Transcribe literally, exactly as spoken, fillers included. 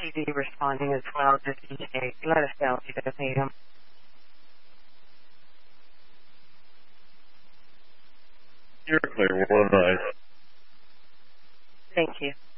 probably be responding as well, just in case. Let us know if you guys need them. You're clear. One night. Thank you.